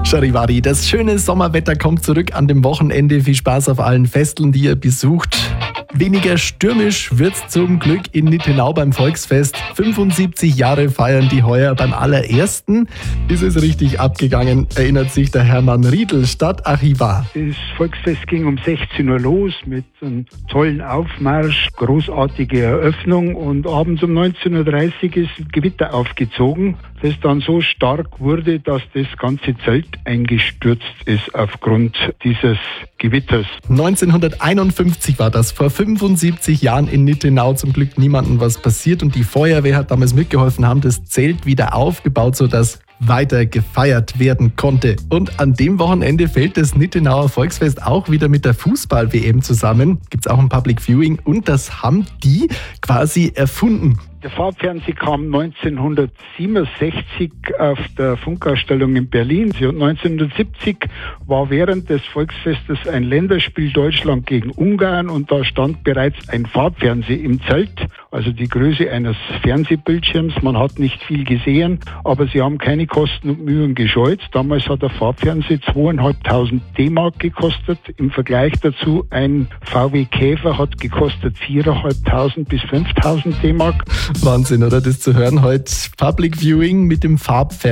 Charivari, das schöne Sommerwetter kommt zurück an dem Wochenende. Viel Spaß auf allen Festen, die ihr besucht. Weniger stürmisch wird's zum Glück in Nittenau beim Volksfest. 75 Jahre feiern die heuer. Beim allerersten ist es richtig abgegangen, erinnert sich der Hermann Riedl, Stadtarchivar. Das Volksfest ging um 16 Uhr los mit einem tollen Aufmarsch, großartige Eröffnung und abends um 19.30 Uhr ist ein Gewitter aufgezogen, das dann so stark wurde, dass das ganze Zelt eingestürzt ist aufgrund dieses Gewitters. 1951 war das, vor 75 Jahren in Nittenau. Zum Glück niemandem was passiert und die Feuerwehr hat damals mitgeholfen, haben das Zelt wieder aufgebaut, sodass weiter gefeiert werden konnte. Und an dem Wochenende fällt das Nittenauer Volksfest auch wieder mit der Fußball-WM zusammen. Gibt's auch ein Public Viewing und das haben die quasi erfunden. Der Farbfernseh kam 1967 auf der Funkausstellung in Berlin. Und 1970 war während des Volksfestes ein Länderspiel Deutschland gegen Ungarn und da stand bereits ein Farbfernseh im Zelt, also die Größe eines Fernsehbildschirms. Man hat nicht viel gesehen, aber sie haben keine Kosten und Mühen gescheut. Damals hat der Farbfernseh 2.500 D-Mark gekostet. Im Vergleich dazu ein VW Käfer hat gekostet 4.500 bis 5.000 D-Mark. Wahnsinn, oder? Das zu hören heute. Public Viewing mit dem Farbfernsehen.